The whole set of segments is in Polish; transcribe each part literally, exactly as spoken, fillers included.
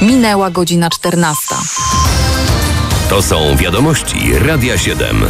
Minęła godzina czternasta. To są wiadomości Radia siedem.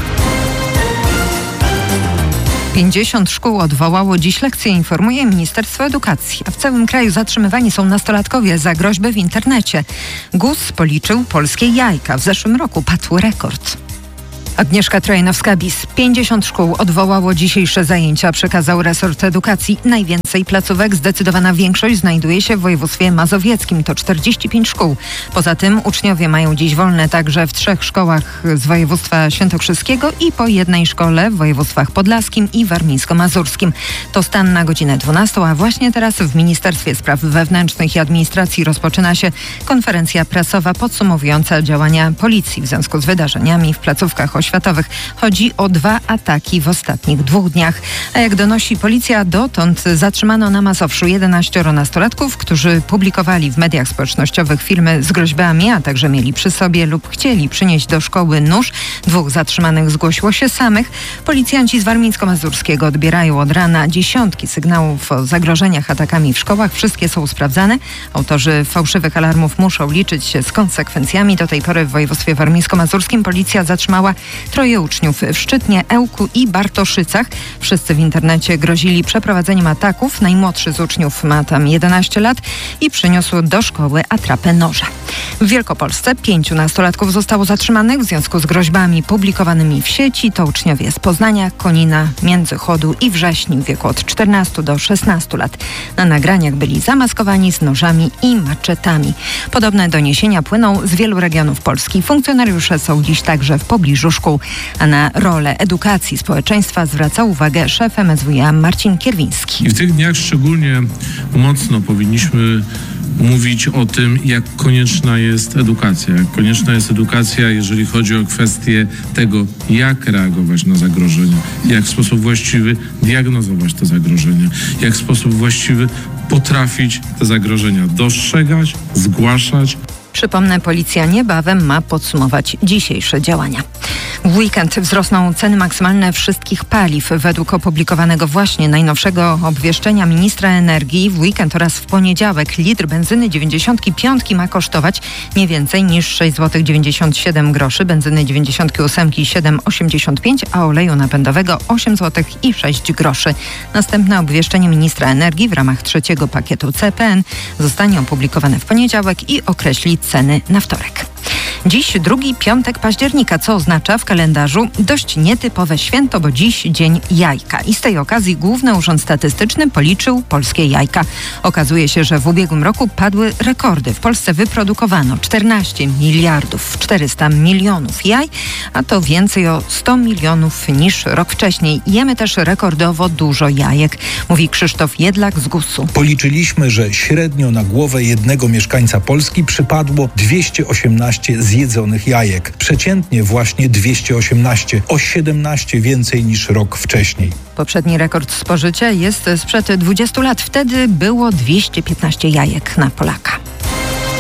pięćdziesiąt szkół odwołało dziś lekcje, informuje Ministerstwo Edukacji. A w całym kraju zatrzymywani są nastolatkowie za groźby w internecie. G U S policzył polskie jajka. W zeszłym roku padł rekord. Agnieszka Trojanowska-Bis. pięćdziesiąt szkół odwołało dzisiejsze zajęcia, przekazał resort edukacji. Najwięcej placówek, zdecydowana większość, znajduje się w województwie mazowieckim. To czterdzieści pięć szkół. Poza tym uczniowie mają dziś wolne także w trzech szkołach z województwa świętokrzyskiego i po jednej szkole w województwach podlaskim i warmińsko-mazurskim. To stan na godzinę dwunastą, a właśnie teraz w Ministerstwie Spraw Wewnętrznych i Administracji rozpoczyna się konferencja prasowa podsumowująca działania policji w związku z wydarzeniami w placówkach oświatowych. Chodzi o dwa ataki w ostatnich dwóch dniach. A jak donosi policja, dotąd zatrzymano na Mazowszu jedenaścioro nastolatków, którzy publikowali w mediach społecznościowych filmy z groźbami, a także mieli przy sobie lub chcieli przynieść do szkoły nóż. Dwóch zatrzymanych zgłosiło się samych. Policjanci z warmińsko-mazurskiego odbierają od rana dziesiątki sygnałów o zagrożeniach atakami w szkołach. Wszystkie są sprawdzane. Autorzy fałszywych alarmów muszą liczyć się z konsekwencjami. Do tej pory w województwie warmińsko-mazurskim policja zatrzymała troje uczniów w Szczytnie, Ełku i Bartoszycach. Wszyscy w internecie grozili przeprowadzeniem ataków. Najmłodszy z uczniów ma tam jedenaście lat i przyniósł do szkoły atrapę noża. W Wielkopolsce pięciu nastolatków zostało zatrzymanych w związku z groźbami publikowanymi w sieci. To uczniowie z Poznania, Konina, Międzychodu i Wrześni w wieku od czternastu do szesnastu lat. Na nagraniach byli zamaskowani z nożami i maczetami. Podobne doniesienia płyną z wielu regionów Polski. Funkcjonariusze są dziś także w pobliżu szkół, a na rolę edukacji społeczeństwa zwraca uwagę szef M S W iA Marcin Kierwiński. I w tych dniach szczególnie mocno powinniśmy mówić o tym, jak konieczna jest edukacja. Jak konieczna jest edukacja, jeżeli chodzi o kwestię tego, jak reagować na zagrożenia, jak w sposób właściwy diagnozować te zagrożenia, jak w sposób właściwy potrafić te zagrożenia dostrzegać, zgłaszać. Przypomnę, policja niebawem ma podsumować dzisiejsze działania. W weekend wzrosną ceny maksymalne wszystkich paliw. Według opublikowanego właśnie najnowszego obwieszczenia ministra energii w weekend oraz w poniedziałek litr benzyny dziewięćdziesiąt pięć ma kosztować nie więcej niż sześć złotych dziewięćdziesiąt siedem groszy, benzyny dziewięćdziesiąt osiem siedem osiemdziesiąt pięć, a oleju napędowego osiem złotych i sześć groszy. Następne obwieszczenie ministra energii w ramach trzeciego pakietu C P N zostanie opublikowane w poniedziałek i określi ceny na wtorek. Dziś drugi piątek października, co oznacza w kalendarzu dość nietypowe święto, bo dziś dzień jajka. I z tej okazji Główny Urząd Statystyczny policzył polskie jajka. Okazuje się, że w ubiegłym roku padły rekordy. W Polsce wyprodukowano czternaście miliardów czterysta milionów jaj, a to więcej o sto milionów niż rok wcześniej. Jemy też rekordowo dużo jajek, mówi Krzysztof Jedlak z G U S-u. Policzyliśmy, że średnio na głowę jednego mieszkańca Polski przypadło dwieście osiemnaście zjedzonych jajek. Przeciętnie właśnie dwieście osiemnaście, o siedemnaście więcej niż rok wcześniej. Poprzedni rekord spożycia jest sprzed dwudziestu lat. Wtedy było dwieście piętnaście jajek na Polaka.